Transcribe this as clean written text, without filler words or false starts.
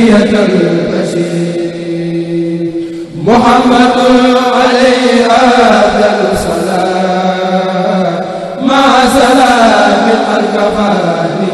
بقية البشير محمد عليه أفضل الصلاة مع سلام الكفاني